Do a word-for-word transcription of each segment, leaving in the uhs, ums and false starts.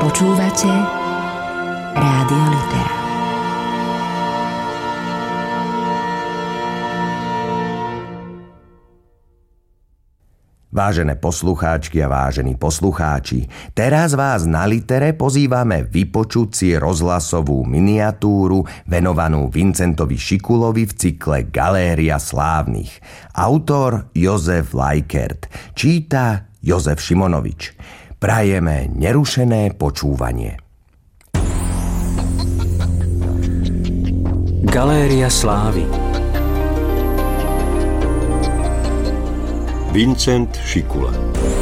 Počúvate Rádio Litera. Vážené poslucháčky a vážení poslucháči, teraz vás na Litere pozývame vypočuť si rozhlasovú miniatúru venovanú Vincentovi Šikulovi v cykle Galéria slávnych. Autor Jozef Lajkert, číta Jozef Šimonovič. Prajeme nerušené počúvanie. Galéria slávy. Vincent Šikula.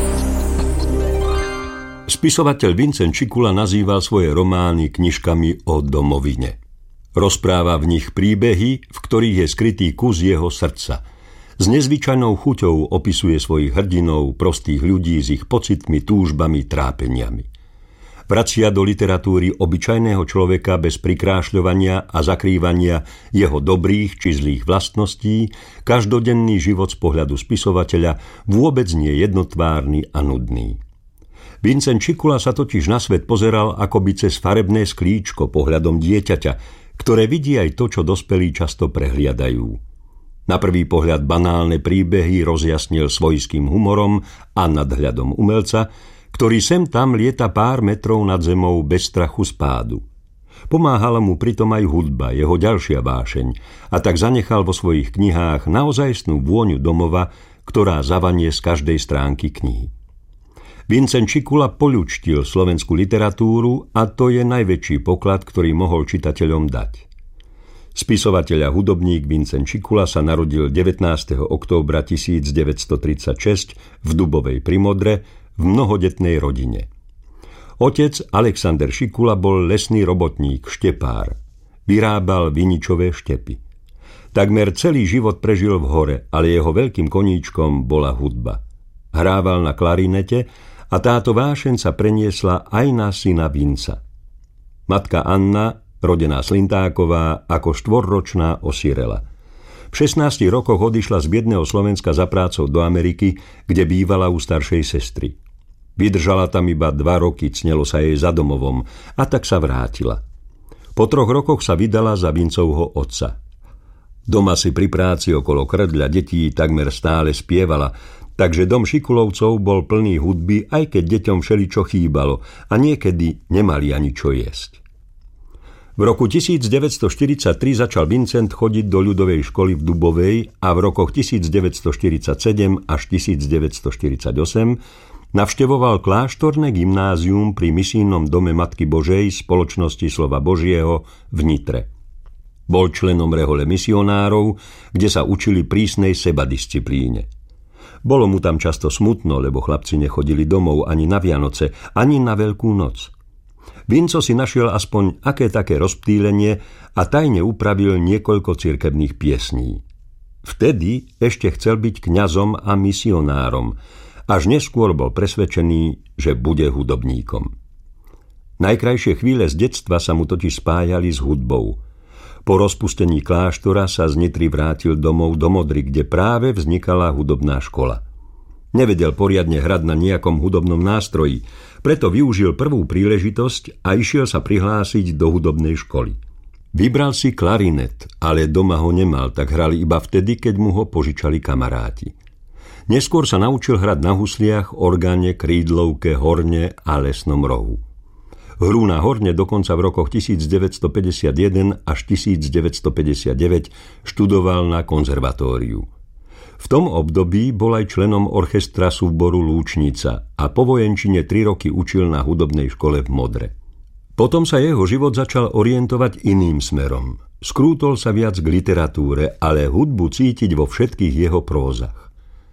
Spisovateľ Vincent Šikula nazýval svoje romány knižkami o domovine. Rozpráva v nich príbehy, v ktorých je skrytý kus jeho srdca. S nezvyčajnou chuťou opisuje svojich hrdinov, prostých ľudí s ich pocitmi, túžbami, trápeniami. Vracia do literatúry obyčajného človeka bez prikrášľovania a zakrývania jeho dobrých či zlých vlastností, každodenný život z pohľadu spisovateľa vôbec nie jednotvárny a nudný. Vincent Šikula sa totiž na svet pozeral akoby cez farebné sklíčko pohľadom dieťaťa, ktoré vidí aj to, čo dospelí často prehliadajú. Na prvý pohľad banálne príbehy rozjasnil svojským humorom a nadhľadom umelca, ktorý sem tam lieta pár metrov nad zemou bez strachu z pádu. Pomáhala mu pritom aj hudba, jeho ďalšia vášeň, a tak zanechal vo svojich knihách naozajstnú vôňu domova, ktorá zavanie z každej stránky knihy. Vincent Šikula poľučtil slovenskú literatúru a to je najväčší poklad, ktorý mohol čitateľom dať. Spisovateľ a hudobník Vincent Šikula sa narodil devätnásteho októbra tisícdeväťstotridsaťšesť v Dubovej pri Modre, v mnohodetnej rodine. Otec Alexander Šikula bol lesný robotník, štepár. Vyrábal viničové štepy. Takmer celý život prežil v hore, ale jeho veľkým koníčkom bola hudba. Hrával na klarinete a táto vášeň sa preniesla aj na syna Vinca. Matka Anna, rodená Slintáková, ako štvorročná osirela. V šestnástich rokoch odišla z biedného Slovenska za prácou do Ameriky, kde bývala u staršej sestry. Vydržala tam iba dva roky, cnelo sa jej za domovom a tak sa vrátila. Po troch rokoch sa vydala za Vincovho otca. Doma si pri práci okolo krdľa detí takmer stále spievala, takže dom Šikulovcov bol plný hudby, aj keď deťom všeličo chýbalo a niekedy nemali ani čo jesť. V roku tisícdeväťstoštyridsaťtri začal Vincent chodiť do ľudovej školy v Dubovej a v rokoch tisícdeväťstoštyridsaťsedem až tisícdeväťstoštyridsaťosem navštevoval kláštorné gymnázium pri misijnom dome Matky Božej Spoločnosti slova Božieho v Nitre. Bol členom rehole misionárov, kde sa učili prísnej sebadisciplíne. Bolo mu tam často smutno, lebo chlapci nechodili domov ani na Vianoce, ani na Veľkú noc. Vinco si našiel aspoň aké také rozptýlenie a tajne upravil niekoľko cirkevných piesní. Vtedy ešte chcel byť kňazom a misionárom, až neskôr bol presvedčený, že bude hudobníkom. Najkrajšie chvíle z detstva sa mu totiž spájali s hudbou. Po rozpustení kláštora sa z Nitry vrátil domov do Modry, kde práve vznikala hudobná škola. Nevedel poriadne hrať na nejakom hudobnom nástroji, preto využil prvú príležitosť a išiel sa prihlásiť do hudobnej školy. Vybral si klarinet, ale doma ho nemal, tak hrali iba vtedy, keď mu ho požičali kamaráti. Neskôr sa naučil hrať na husliach, orgáne, krídlovke, horne a lesnom rohu. Hru na horne dokonca v rokoch tisícdeväťstopäťdesiatjeden až tisícdeväťstopäťdesiatdeväť študoval na konzervatóriu. V tom období bol aj členom orchestra súboru Lúčnica a po vojenčine tri roky učil na hudobnej škole v Modre. Potom sa jeho život začal orientovať iným smerom. Skrútol sa viac k literatúre, ale hudbu cítiť vo všetkých jeho prózach.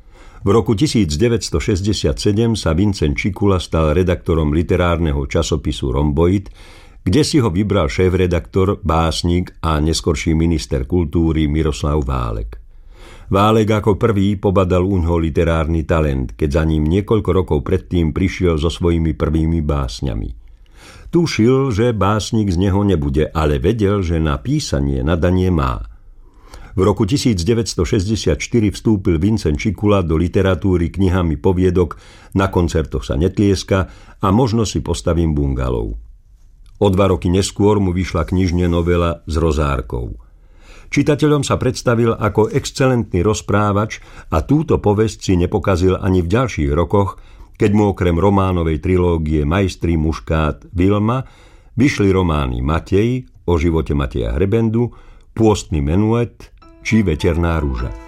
V roku tisícdeväťstošesťdesiatsedem sa Vincent Šikula stal redaktorom literárneho časopisu Rhomboid, kde si ho vybral šéfredaktor, básnik a neskorší minister kultúry Miroslav Válek. Válek ako prvý pobadal uňho literárny talent, keď za ním niekoľko rokov predtým prišiel so svojimi prvými básňami. Tušil, že básnik z neho nebude, ale vedel, že na písanie nadanie má. V roku devätnásťstošesťdesiatštyri vstúpil Vincent Čikula do literatúry knihami poviedok Na koncertoch sa netlieska a Možno si postavím bungalov. O dva roky neskôr mu vyšla knižne novela S rozárkou. Čitateľom sa predstavil ako excelentný rozprávač a túto povesť si nepokazil ani v ďalších rokoch, keď mu okrem románovej trilógie Majstri, muškát, Vilma vyšli romány Matej o živote Mateja Hrebendu, Pôstny menuet či Veterná rúža.